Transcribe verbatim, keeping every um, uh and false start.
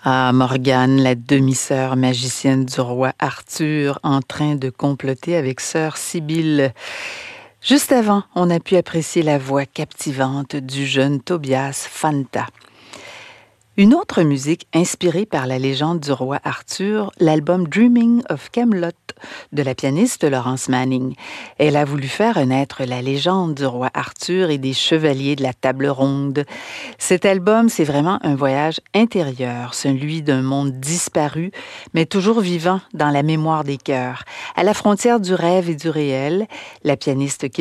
Ah, Morgane, la demi-sœur magicienne du roi Arthur, en train de comploter avec sœur Sibylle. Juste avant, on a pu apprécier la voix captivante du jeune Tobias Fanta. Une autre musique inspirée par la légende du roi Arthur, l'album Dreaming of Camelot de la pianiste Laurence Manning. Elle a voulu faire renaître la légende du roi Arthur et des chevaliers de la table ronde. Cet album, c'est vraiment un voyage intérieur, celui d'un monde disparu, mais toujours vivant dans la mémoire des cœurs. À la frontière du rêve et du réel, la pianiste